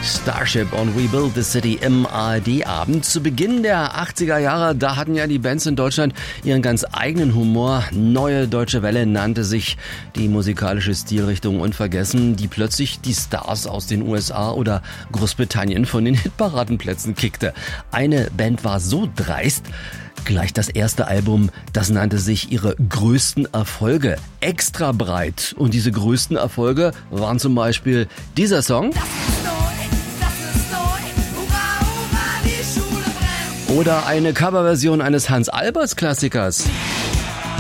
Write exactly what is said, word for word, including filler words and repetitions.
Starship und We Build the City im A R D-Abend. Zu Beginn der achtziger Jahre, da hatten ja die Bands in Deutschland ihren ganz eigenen Humor. Neue Deutsche Welle nannte sich die musikalische Stilrichtung unvergessen, die plötzlich die Stars aus den U S A oder Großbritannien von den Hitparadenplätzen kickte. Eine Band war so dreist, gleich das erste Album, das nannte sich ihre größten Erfolge. Extra breit. Und diese größten Erfolge waren zum Beispiel dieser Song. Oder eine Coverversion eines Hans Albers Klassikers.